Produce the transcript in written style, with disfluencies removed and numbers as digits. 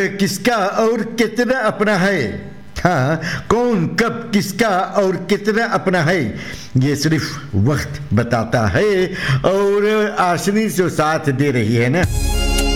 किसका और कितना अपना है। हाँ, कौन कब किसका और कितना अपना है ये सिर्फ वक्त बताता है। और आशनी जो साथ दे रही है ना।